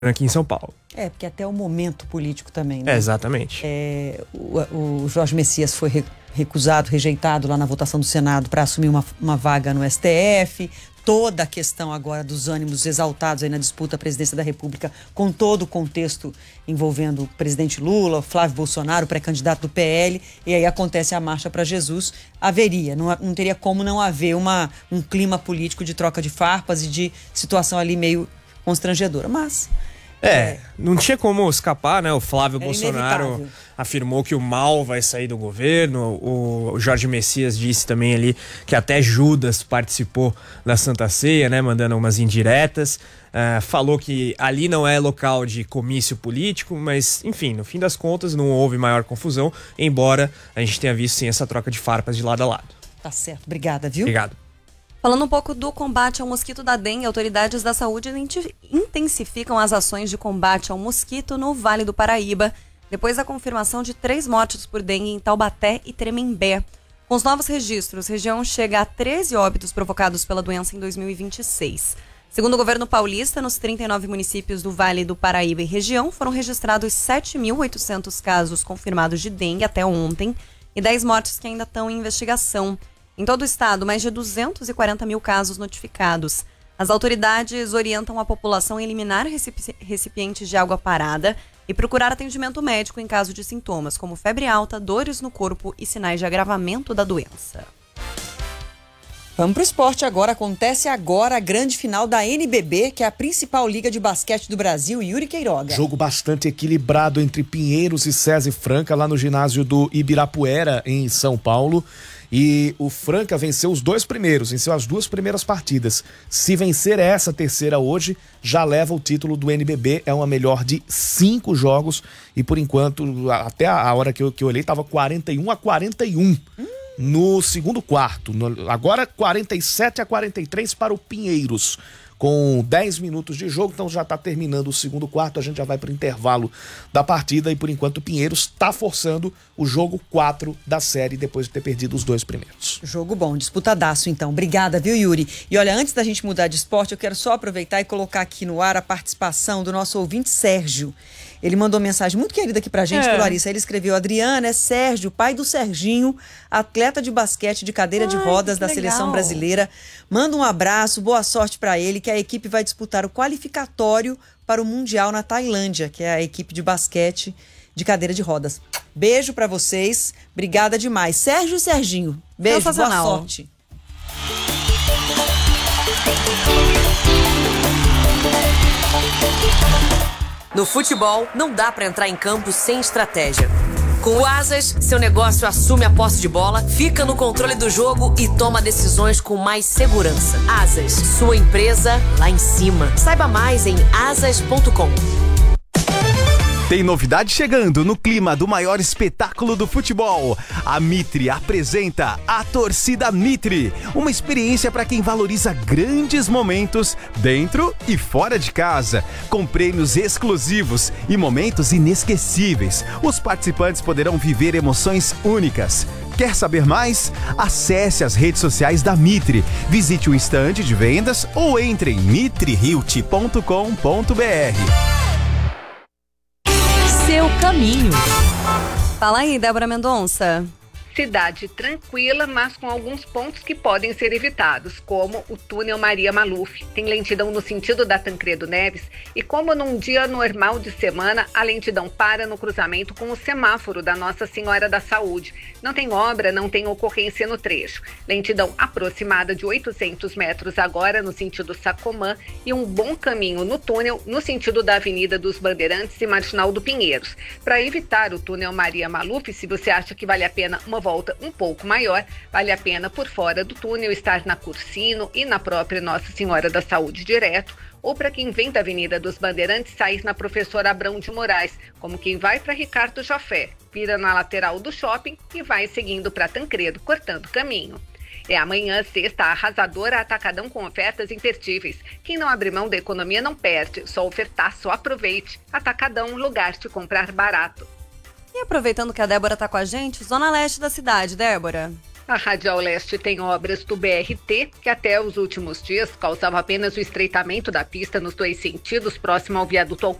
aqui em São Paulo. Porque até o momento político também, né? Exatamente. O Jorge Messias foi rejeitado lá na votação do Senado para assumir uma vaga no STF. Toda a questão agora dos ânimos exaltados aí na disputa à presidência da República, com todo o contexto envolvendo o presidente Lula, Flávio Bolsonaro, pré-candidato do PL, e aí acontece a Marcha para Jesus. Não teria como não haver um clima político de troca de farpas e de situação ali meio constrangedora, mas... não tinha como escapar, né? O Flávio Bolsonaro inevitável. Afirmou que o mal vai sair do governo. O Jorge Messias disse também ali que até Judas participou da Santa Ceia, né? Mandando umas indiretas. Falou que ali não é local de comício político, mas, enfim, no fim das contas não houve maior confusão, embora a gente tenha visto, sim, essa troca de farpas de lado a lado. Tá certo. Obrigada, viu? Obrigado. Falando um pouco do combate ao mosquito da dengue, autoridades da saúde intensificam as ações de combate ao mosquito no Vale do Paraíba, depois da confirmação de 3 mortes por dengue em Taubaté e Tremembé. Com os novos registros, a região chega a 13 óbitos provocados pela doença em 2026. Segundo o governo paulista, nos 39 municípios do Vale do Paraíba e região, foram registrados 7.800 casos confirmados de dengue até ontem e 10 mortes que ainda estão em investigação. Em todo o estado, mais de 240 mil casos notificados. As autoridades orientam a população a eliminar recipientes de água parada e procurar atendimento médico em caso de sintomas, como febre alta, dores no corpo e sinais de agravamento da doença. Vamos pro esporte agora. Acontece agora a grande final da NBB, que é a principal liga de basquete do Brasil, Yuri Queiroga. Jogo bastante equilibrado entre Pinheiros e SESI Franca, lá no ginásio do Ibirapuera, em São Paulo. E o Franca venceu os 2 primeiros, venceu as 2 primeiras partidas. Se vencer essa terceira hoje, já leva o título do NBB. É uma melhor de 5 jogos. E por enquanto, até a hora que eu olhei, estava 41-41 no segundo quarto. Agora 47-43 para o Pinheiros, com 10 minutos de jogo. Então já está terminando o segundo quarto, a gente já vai para o intervalo da partida e por enquanto o Pinheiros está forçando o jogo 4 da série depois de ter perdido os 2 primeiros. Jogo bom, disputadaço então. Obrigada, viu, Yuri? E olha, antes da gente mudar de esporte, eu quero só aproveitar e colocar aqui no ar a participação do nosso ouvinte Sérgio. Ele mandou uma mensagem muito querida aqui pra gente, Larissa. Ele escreveu: Adriana, é Sérgio, pai do Serginho, atleta de basquete de cadeira de rodas da seleção brasileira. Manda um abraço, boa sorte pra ele, que a equipe vai disputar o qualificatório para o Mundial na Tailândia, que é a equipe de basquete de cadeira de rodas. Beijo pra vocês, obrigada demais. Sérgio e Serginho, beijo, boa sorte. No futebol, não dá pra entrar em campo sem estratégia. Com o Asas, seu negócio assume a posse de bola, fica no controle do jogo e toma decisões com mais segurança. Asas, sua empresa lá em cima. Saiba mais em asas.com. Tem novidade chegando no clima do maior espetáculo do futebol. A Mitre apresenta a Torcida Mitre, uma experiência para quem valoriza grandes momentos dentro e fora de casa, com prêmios exclusivos e momentos inesquecíveis. Os participantes poderão viver emoções únicas. Quer saber mais? Acesse as redes sociais da Mitre, visite o estande de vendas ou entre em mitrihilt.com.br. Seu caminho. Fala aí, Débora Mendonça. Cidade tranquila, mas com alguns pontos que podem ser evitados, como o túnel Maria Maluf. Tem lentidão no sentido da Tancredo Neves e, como num dia normal de semana, a lentidão para no cruzamento com o semáforo da Nossa Senhora da Saúde. Não tem obra, não tem ocorrência no trecho. Lentidão aproximada de 800 metros agora no sentido Sacomã e um bom caminho no túnel no sentido da Avenida dos Bandeirantes e Marginal do Pinheiros. Para evitar o túnel Maria Maluf, se você acha que vale a pena uma volta um pouco maior, vale a pena por fora do túnel estar na Cursino e na própria Nossa Senhora da Saúde direto, ou para quem vem da Avenida dos Bandeirantes sair na Professor Abrão de Moraes, como quem vai para Ricardo Jafé, vira na lateral do shopping e vai seguindo para Tancredo, cortando caminho. É amanhã, sexta, arrasadora Atacadão com ofertas imperdíveis. Quem não abre mão da economia não perde, só ofertaço, aproveite. Atacadão, lugar de comprar barato. E aproveitando que a Débora tá com a gente, Zona Leste da cidade, Débora. A Radial Leste tem obras do BRT, que até os últimos dias causava apenas o estreitamento da pista nos 2 sentidos, próximo ao viaduto